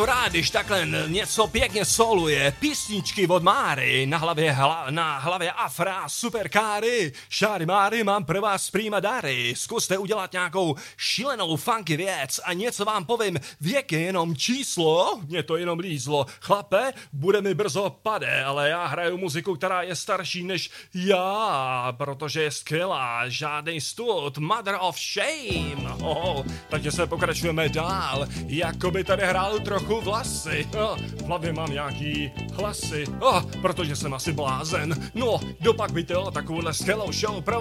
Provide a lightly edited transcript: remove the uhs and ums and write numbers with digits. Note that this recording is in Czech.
to rád, když takhle něco pěkně soluje. Písničky od Máry, na hlavě afra, superkáry. Šáry Máry, mám pro vás prýma dary. Zkuste udělat nějakou šílenou funky věc a něco vám povím. Věk je jenom číslo, mě to jenom lízlo. Chlape, bude mi brzo pade, ale já hraju muziku, která je starší než já, protože je skvělá, žádný stud, Mother of Shame. Takže se pokračujeme dál, jako by tady hrál trochu vlasy. V hlavě mám nějaký hlasy, protože jsem asi blázen. No, dopak by to takovouhle skvělou show pro